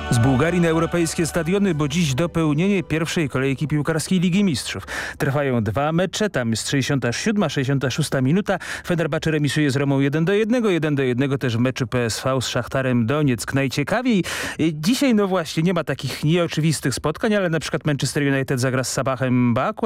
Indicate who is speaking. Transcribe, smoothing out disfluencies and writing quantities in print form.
Speaker 1: Z Bułgarii na europejskie stadiony, bo dziś dopełnienie pierwszej kolejki piłkarskiej Ligi Mistrzów. Trwają dwa mecze, tam jest 67, 66 minuta. Fenerbahce remisuje z Romą 1-1, 1-1 też w meczu PSV z Szachtarem Donieck. Najciekawiej dzisiaj, no właśnie, nie ma takich nieoczywistych spotkań, ale na przykład Manchester United zagra z Sabahem Baku,